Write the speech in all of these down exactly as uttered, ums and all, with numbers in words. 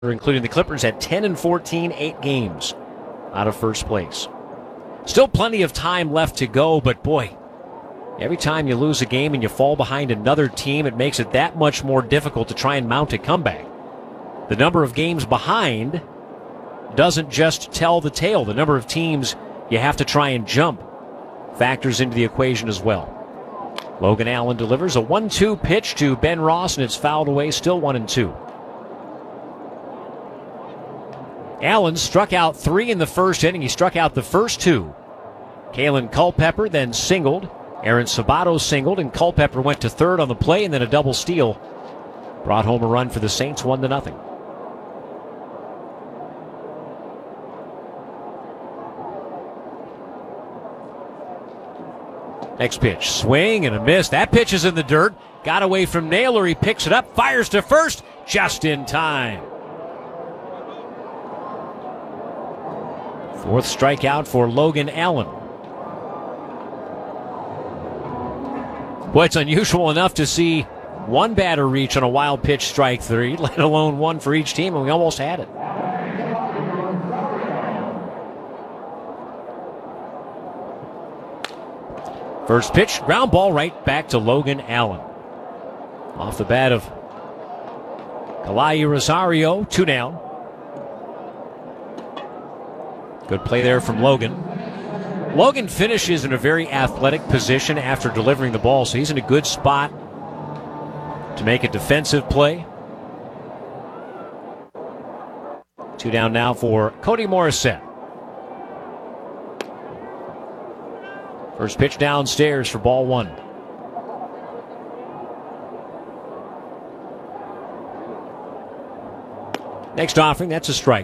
including the Clippers at ten and fourteen, eight games out of first place. Still plenty of time left to go, but boy, every time you lose a game and you fall behind another team, it makes it that much more difficult to try and mount a comeback. The number of games behind doesn't just tell the tale. The number of teams you have to try and jump factors into the equation as well. Logan Allen delivers a one two pitch to Ben Ross, and it's fouled away, still one and two. Allen struck out three in the first inning. He struck out the first two. Kalen Culpepper then singled. Aaron Sabato singled, and Culpepper went to third on the play, and then a double steal brought home a run for the Saints, one to nothing. Next pitch, swing and a miss. That pitch is in the dirt. Got away from Naylor. He picks it up, fires to first, just in time. Fourth strikeout for Logan Allen. Boy, it's unusual enough to see one batter reach on a wild pitch strike three, let alone one for each team, and we almost had it. First pitch, ground ball right back to Logan Allen. Off the bat of Kalai Rosario, two down. Good play there from Logan. Logan finishes in a very athletic position after delivering the ball, so he's in a good spot to make a defensive play. Two down now for Cody Morissette. First pitch downstairs for ball one. Next offering, that's a strike.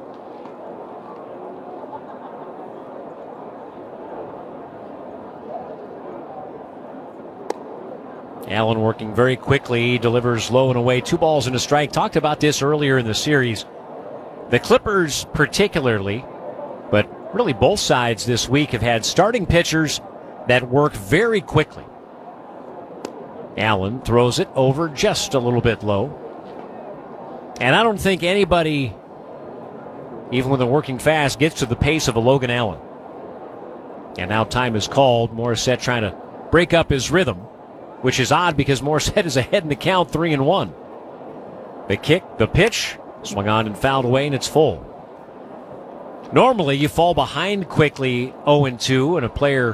Allen working very quickly, delivers low and away, two balls and a strike. Talked about this earlier in the series. The Clippers particularly, but really both sides this week, have had starting pitchers that work very quickly. Allen throws it over just a little bit low. And I don't think anybody, even when they're working fast, gets to the pace of a Logan Allen. And now time is called. Morissette trying to break up his rhythm, which is odd because Morissette is ahead in the count, three and one. The kick, the pitch, swung on and fouled away, and it's full. Normally, you fall behind quickly oh and two, and a player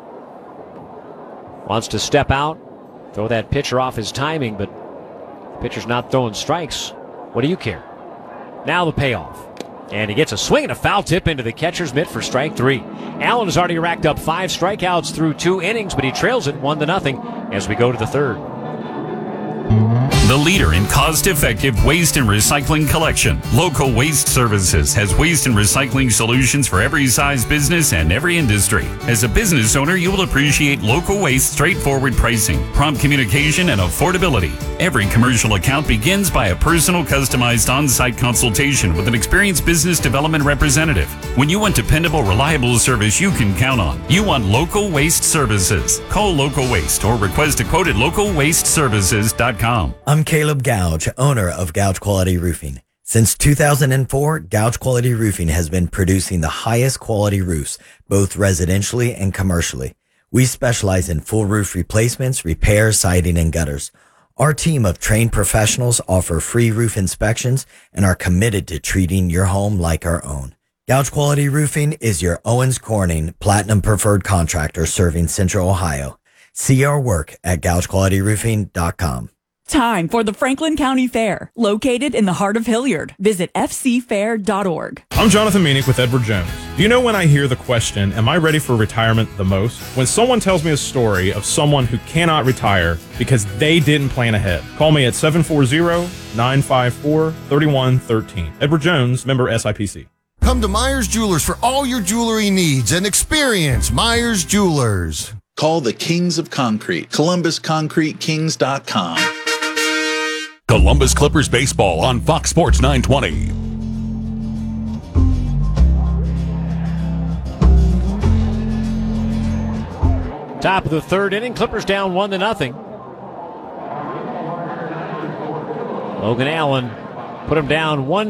wants to step out, throw that pitcher off his timing, but the pitcher's not throwing strikes. What do you care? Now the payoff. And he gets a swing and a foul tip into the catcher's mitt for strike three. Allen has already racked up five strikeouts through two innings, but he trails it one to nothing as we go to the third. The leader in cost-effective waste and recycling collection, Local Waste Services has waste and recycling solutions for every size business and every industry. As a business owner, you will appreciate Local Waste straightforward pricing, prompt communication, and affordability. Every commercial account begins by a personal, customized on-site consultation with an experienced business development representative. When you want dependable, reliable service you can count on, you want Local Waste Services. Call Local Waste or request a quote at local waste services dot com. I'm Caleb Gouge, owner of Gouge Quality Roofing. Since two thousand four, Gouge Quality Roofing has been producing the highest quality roofs, both residentially and commercially. We specialize in full roof replacements, repairs, siding, and gutters. Our team of trained professionals offer free roof inspections and are committed to treating your home like our own. Gouge Quality Roofing is your Owens Corning Platinum Preferred Contractor serving Central Ohio. See our work at gouge quality roofing dot com. Time for the Franklin County Fair, located in the heart of Hilliard. Visit f c fair dot org. I'm Jonathan Meanick with Edward Jones. Do you know when I hear the question, am I ready for retirement the most? When someone tells me a story of someone who cannot retire because they didn't plan ahead. Call me at seven four zero, nine five four, three one one three. Edward Jones, member S I P C. Come to Myers Jewelers for all your jewelry needs and experience Myers Jewelers. Call the Kings of Concrete, Columbus Concrete Kings dot com. Columbus Clippers baseball on Fox Sports nine twenty. Top of the third inning, Clippers down one to nothing. Logan Allen put them down one